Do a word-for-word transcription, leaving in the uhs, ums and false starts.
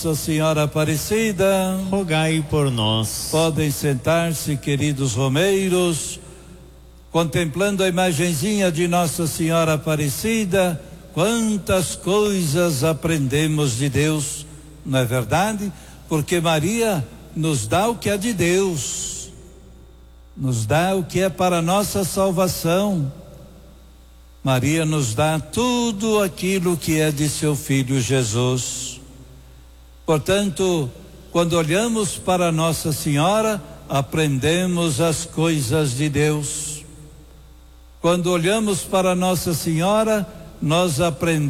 Nossa Senhora Aparecida, rogai por nós. Podem sentar-se, queridos romeiros, contemplando a imagenzinha de Nossa Senhora Aparecida. Quantas coisas aprendemos de Deus, não é verdade? Porque Maria nos dá o que é de Deus, nos dá o que é para a nossa salvação. Maria nos dá tudo aquilo que é de seu Filho Jesus. Portanto, quando olhamos para Nossa Senhora, aprendemos as coisas de Deus. Quando olhamos para Nossa Senhora, nós aprendemos